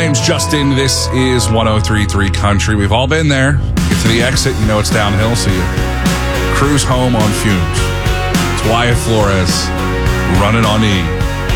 name's Justin. This is 103.3 Country. We've all been there. Get to the exit, you know it's downhill, so you cruise home on fumes. It's Wyatt Flores running on E.